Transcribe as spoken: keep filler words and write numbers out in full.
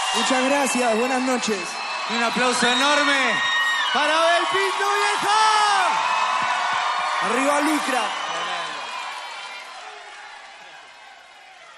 Muchas gracias, buenas noches. Un aplauso enorme para Abel Pinto, viejo. Arriba Lucra.